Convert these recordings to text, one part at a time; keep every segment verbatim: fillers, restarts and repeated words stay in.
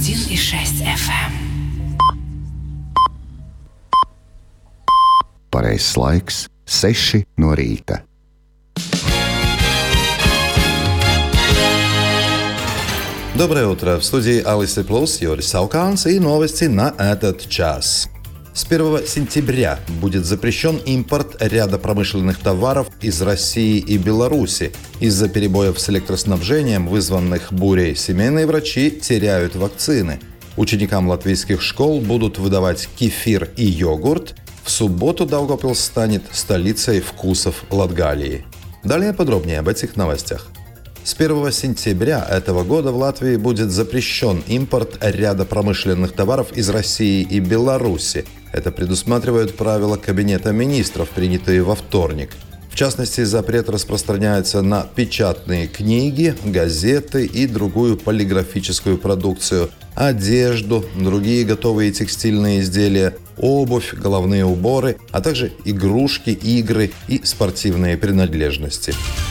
один и шесть эф эм. Pareizais laiks - seši no rīta. Доброе утро! В студии Алисы Плюс Юрий Сауканс и новости на этот час. С первого сентября будет запрещен импорт ряда промышленных товаров из России и Беларуси. Из-за перебоев с электроснабжением, вызванных бурей, семейные врачи теряют вакцины. Ученикам латвийских школ будут выдавать кефир и йогурт. В субботу Даугавпилс станет столицей вкусов Латгалии. Далее подробнее об этих новостях. С первого сентября этого года в Латвии будет запрещен импорт ряда промышленных товаров из России и Беларуси. Это предусматривают правила Кабинета министров, принятые во вторник. В частности, запрет распространяется на печатные книги, газеты и другую полиграфическую продукцию, одежду, другие готовые текстильные изделия, обувь, головные уборы, а также игрушки, игры и спортивные принадлежности.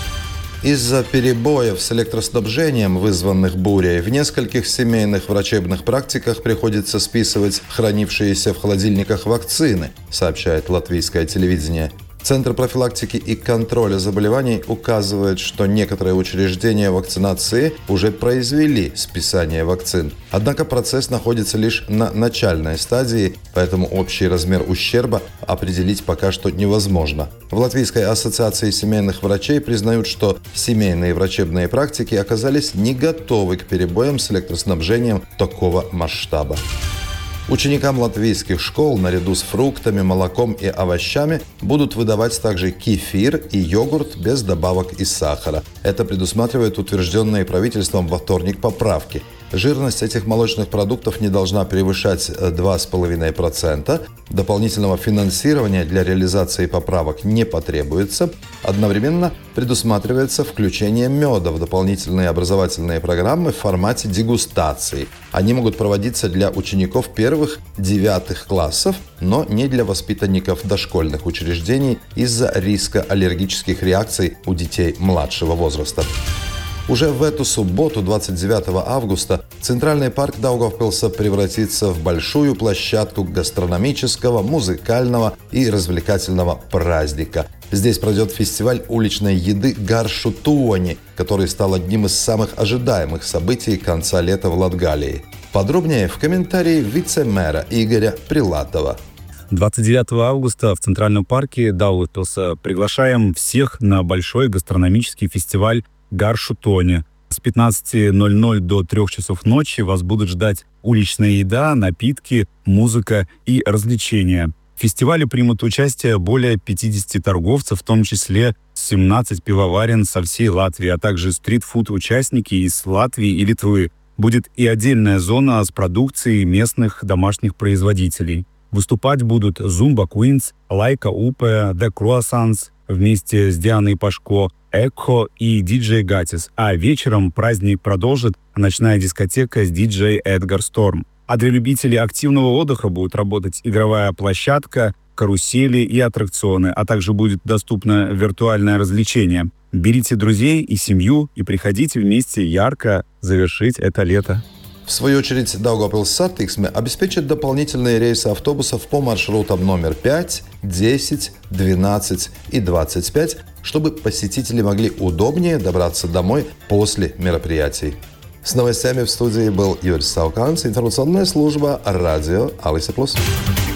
Из-за перебоев с электроснабжением, вызванных бурей, в нескольких семейных врачебных практиках приходится списывать хранившиеся в холодильниках вакцины, сообщает латвийское телевидение. Центр профилактики и контроля заболеваний указывает, что некоторые учреждения вакцинации уже произвели списание вакцин. Однако процесс находится лишь на начальной стадии, поэтому общий размер ущерба определить пока что невозможно. В Латвийской ассоциации семейных врачей признают, что семейные врачебные практики оказались не готовы к перебоям с электроснабжением такого масштаба. Ученикам латвийских школ наряду с фруктами, молоком и овощами будут выдавать также кефир и йогурт без добавок и сахара. Это предусматривает утвержденные правительством во вторник поправки. Жирность этих молочных продуктов не должна превышать два с половиной процента. Дополнительного финансирования для реализации поправок не потребуется. Одновременно предусматривается включение меда в дополнительные образовательные программы в формате дегустации. Они могут проводиться для учеников первых девятых классов, но не для воспитанников дошкольных учреждений из-за риска аллергических реакций у детей младшего возраста. Уже в эту субботу, двадцать девятого августа, Центральный парк Даугавпилса превратится в большую площадку гастрономического, музыкального и развлекательного праздника. Здесь пройдет фестиваль уличной еды Гаршутуони, который стал одним из самых ожидаемых событий конца лета в Латгалии. Подробнее в комментарии вице-мэра Игоря Прилатова. двадцать девятого августа в Центральном парке Даугавпилса приглашаем всех на большой гастрономический фестиваль Гаршутуони. С пятнадцати ноль-ноль до трёх часов ночи вас будут ждать уличная еда, напитки, музыка и развлечения. В фестивале примут участие более пятидесяти торговцев, в том числе семнадцать пивоварен со всей Латвии, а также стрит-фуд-участники из Латвии и Литвы. Будет и отдельная зона с продукцией местных домашних производителей. Выступать будут Zumba Queens, Лайка Упе, The Croissants вместе с Дианой Пашко, Экхо и диджей Гатис. А вечером праздник продолжит ночная дискотека с диджей Эдгар Сторм. А для любителей активного отдыха будет работать игровая площадка, карусели и аттракционы, а также будет доступно виртуальное развлечение. Берите друзей и семью и приходите вместе ярко завершить это лето. В свою очередь, Daugavpils Satiksme обеспечит дополнительные рейсы автобусов по маршрутам номер пять, десять, двенадцать и двадцать пять, чтобы посетители могли удобнее добраться домой после мероприятий. С новостями в студии был Юрий Сауканс, информационная служба радио Алиса Плюс.